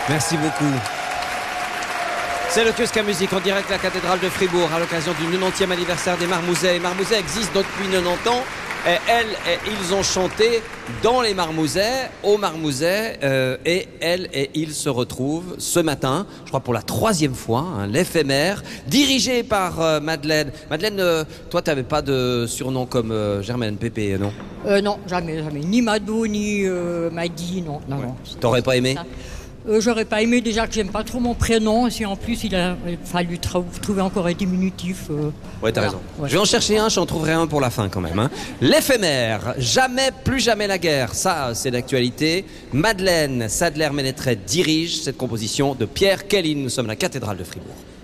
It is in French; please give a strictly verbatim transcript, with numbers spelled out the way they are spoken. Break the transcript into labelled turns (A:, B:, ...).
A: Merci beaucoup. C'est le Kiosque à musique en direct de la cathédrale de Fribourg à l'occasion du quatre-vingt-dixième anniversaire des Marmousets. Les Marmousets existent depuis quatre-vingt-dix ans. Et elles, et ils ont chanté dans les Marmousets, aux Marmousets, euh, et elles et ils se retrouvent ce matin, je crois pour la troisième fois, hein, l'éphémère, dirigé par euh, Madeleine. Madeleine, euh, toi, tu n'avais pas de surnom comme euh, Germaine Pépé, non?
B: euh, Non, jamais, jamais. Ni Mado, ni euh, Maddy, non. non,
A: ouais.
B: non.
A: T'aurais pas aimé?
B: Euh, J'aurais pas aimé, déjà que j'aime pas trop mon prénom, et en plus il a fallu trou- trouver encore un diminutif. Euh,
A: ouais, t'as
B: voilà.
A: raison.
B: Ouais.
A: Je vais en chercher un, j'en trouverai un pour la fin quand même. Hein. L'éphémère, jamais, plus jamais la guerre, ça c'est d'actualité. Madeleine Sadler-Ménétret dirige cette composition de Pierre Kelly. Nous sommes à la cathédrale de Fribourg.